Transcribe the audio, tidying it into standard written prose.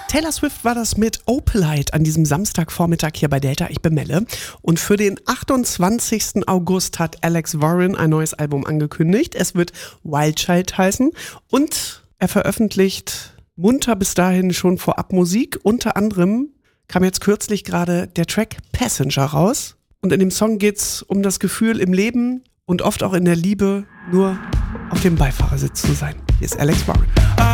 Taylor Swift war das mit Opalite an diesem Samstagvormittag hier bei Delta. Ich bin Melle. Und für den 28. August hat Alex Warren ein neues Album angekündigt. Es wird Wild Child heißen. Und er veröffentlicht munter bis dahin schon vorab Musik. Unter anderem kam jetzt kürzlich gerade der Track Passenger raus. Und in dem Song geht's um das Gefühl im Leben und oft auch in der Liebe, nur auf dem Beifahrersitz zu sein. Hier ist Alex Warren.